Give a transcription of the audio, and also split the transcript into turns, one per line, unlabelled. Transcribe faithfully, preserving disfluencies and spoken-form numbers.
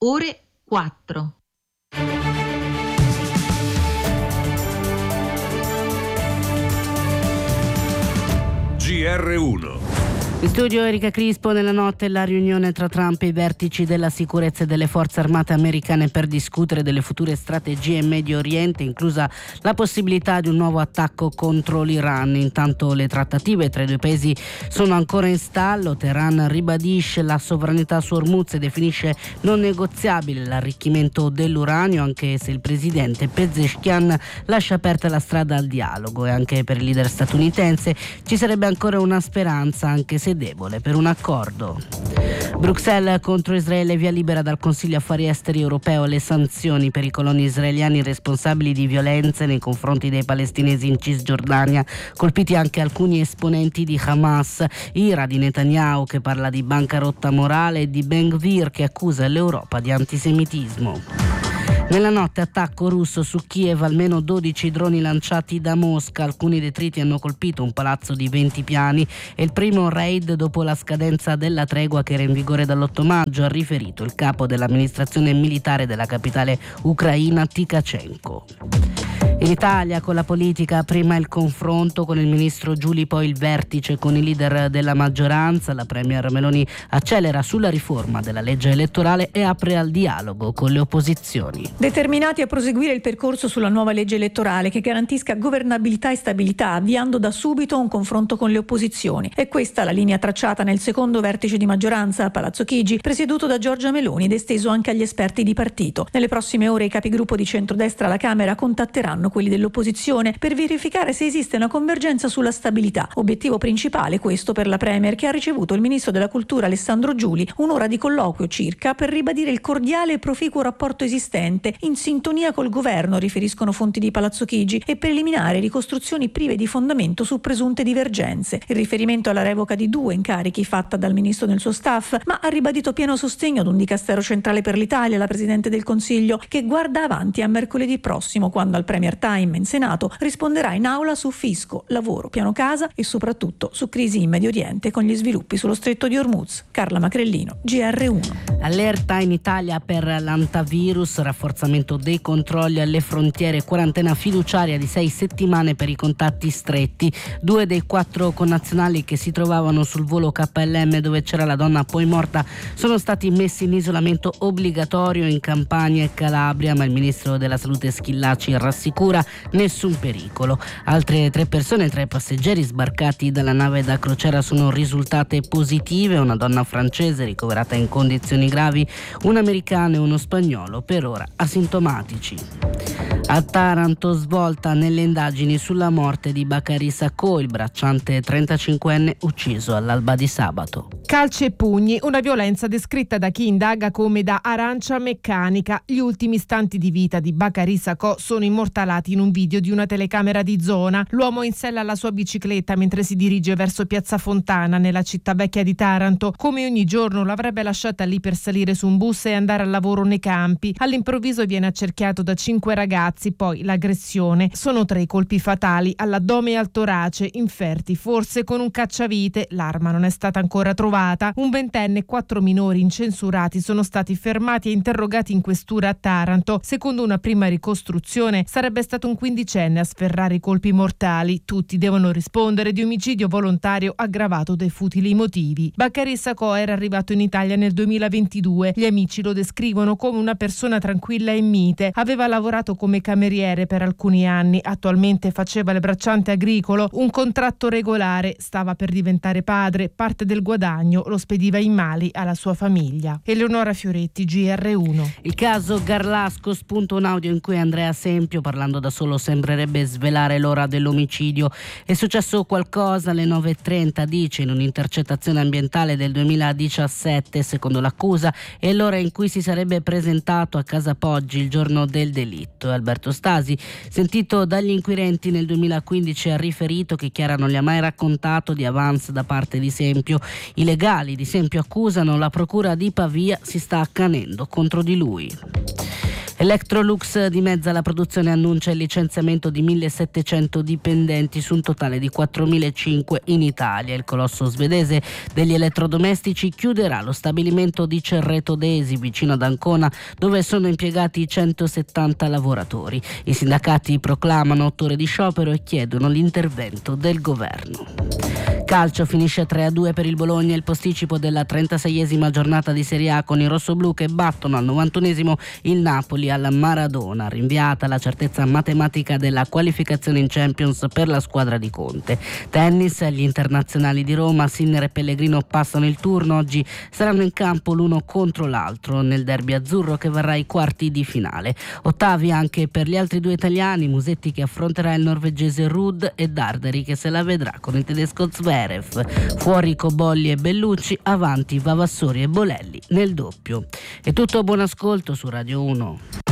ore quattro.
G R uno.
In studio Erika Crispo. Nella notte la riunione tra Trump e i vertici della sicurezza e delle forze armate americane per discutere delle future strategie in Medio Oriente, inclusa la possibilità di un nuovo attacco contro l'Iran. Intanto le trattative tra i due paesi sono ancora in stallo. Teheran ribadisce la sovranità su Hormuz e definisce non negoziabile l'arricchimento dell'uranio, anche se il presidente Pezeshkian lascia aperta la strada al dialogo. E anche per il leader statunitense ci sarebbe ancora una speranza, anche se debole, per un accordo. Bruxelles contro Israele, via libera dal Consiglio Affari Esteri europeo alle sanzioni per i coloni israeliani responsabili di violenze nei confronti dei palestinesi in Cisgiordania, colpiti anche alcuni esponenti di Hamas. Ira di Netanyahu, che parla di bancarotta morale, e di Ben Gvir, che accusa l'Europa di antisemitismo. Nella notte attacco russo su Kiev, almeno dodici droni lanciati da Mosca. Alcuni detriti hanno colpito un palazzo di venti piani. È il primo raid dopo la scadenza della tregua che era in vigore dall'otto maggio, ha riferito il capo dell'amministrazione militare della capitale ucraina Tkachenko. In Italia, con la politica, prima il confronto con il ministro Giuli, poi il vertice con i leader della maggioranza. La premier Meloni accelera sulla riforma della legge elettorale e apre al dialogo con le opposizioni.
Determinati a proseguire il percorso sulla nuova legge elettorale che garantisca governabilità e stabilità, avviando da subito un confronto con le opposizioni. È questa la linea tracciata nel secondo vertice di maggioranza a Palazzo Chigi, presieduto da Giorgia Meloni ed esteso anche agli esperti di partito. Nelle prossime ore i capigruppo di centrodestra alla Camera contatteranno quelli dell'opposizione per verificare se esiste una convergenza sulla stabilità. Obiettivo principale questo per la premier, che ha ricevuto il ministro della cultura Alessandro Giuli, un'ora di colloquio circa per ribadire il cordiale e proficuo rapporto esistente in sintonia col governo, riferiscono fonti di Palazzo Chigi, e per eliminare ricostruzioni prive di fondamento su presunte divergenze. Il riferimento alla revoca di due incarichi fatta dal ministro nel suo staff, ma ha ribadito pieno sostegno ad un dicastero centrale per l'Italia, la Presidente del Consiglio, che guarda avanti a mercoledì prossimo, quando al Premier Time in Senato risponderà in aula su fisco, lavoro, piano casa e soprattutto su crisi in Medio Oriente con gli sviluppi sullo stretto di Hormuz. Carla Macrellino, G R uno.
Allerta in Italia per l'antivirus, rafforzamento dei controlli alle frontiere, quarantena fiduciaria di sei settimane per i contatti stretti. Due dei quattro connazionali che si trovavano sul volo K L M dove c'era la donna poi morta sono stati messi in isolamento obbligatorio in Campania e Calabria, ma il ministro della Salute Schillaci rassicura nessun pericolo. Altre tre persone tra i passeggeri sbarcati dalla nave da crociera sono risultate positive, una donna francese ricoverata in condizioni gravi, un americano e uno spagnolo per ora asintomatici. A Taranto, svolta nelle indagini sulla morte di Bakary Sacco, il bracciante trentacinquenne ucciso all'alba di sabato.
Calci e pugni, una violenza descritta da chi indaga come da arancia meccanica. Gli ultimi istanti di vita di Bakary Sacco sono immortalati in un video di una telecamera di zona. L'uomo in sella alla sua bicicletta mentre si dirige verso Piazza Fontana, nella città vecchia di Taranto. Come ogni giorno l'avrebbe lasciata lì per salire su un bus e andare al lavoro nei campi. All'improvviso viene accerchiato da cinque ragazzi, poi l'aggressione. Sono tre i colpi fatali all'addome e al torace, inferti forse con un cacciavite. L'arma non è stata ancora trovata. Un ventenne e quattro minori incensurati sono stati fermati e interrogati in questura a Taranto. Secondo una prima ricostruzione sarebbe stato un quindicenne a sferrare i colpi mortali. Tutti devono rispondere di omicidio volontario aggravato dai futili motivi. Bakary Sacco era arrivato in Italia nel duemilaventidue. Gli amici lo descrivono come una persona tranquilla e mite. Aveva lavorato come cameriere per alcuni anni, attualmente faceva il bracciante agricolo, un contratto regolare, stava per diventare padre, parte del guadagno lo spediva in Mali alla sua famiglia. Eleonora Fioretti, G R uno.
Il caso Garlasco, spunta un audio in cui Andrea Sempio, parlando da solo, sembrerebbe svelare l'ora dell'omicidio. È successo qualcosa alle nove e trenta, dice, in un'intercettazione ambientale del duemiladiciassette, secondo l'accusa, è l'ora in cui si sarebbe presentato a casa Poggi il giorno del delitto. Alberto Stasi, sentito dagli inquirenti nel duemilaquindici, ha riferito che Chiara non gli ha mai raccontato di avance da parte di Sempio. I legali di Sempio accusano la procura di Pavia si sta accanendo contro di lui. Electrolux dimezza la produzione e annuncia il licenziamento di millesettecento dipendenti su un totale di quattromilacinquecento in Italia. Il colosso svedese degli elettrodomestici chiuderà lo stabilimento di Cerreto Desi vicino ad Ancona, dove sono impiegati centosettanta lavoratori. I sindacati proclamano otto ore di sciopero e chiedono l'intervento del governo. Calcio, finisce tre a due per il Bologna il posticipo della trentaseiesima giornata di Serie A con i rossoblù che battono al novantunesimo il Napoli alla Maradona, rinviata la certezza matematica della qualificazione in Champions per la squadra di Conte. Tennis, gli internazionali di Roma, Sinner e Pellegrino passano il turno, oggi saranno in campo l'uno contro l'altro nel derby azzurro che varrà i quarti di finale. Ottavi anche per gli altri due italiani, Musetti che affronterà il norvegese Ruud e Darderi che se la vedrà con il tedesco Zverev. Fuori Cobolli e Bellucci, avanti Vavassori e Bolelli nel doppio. È tutto, buon ascolto su Radio uno.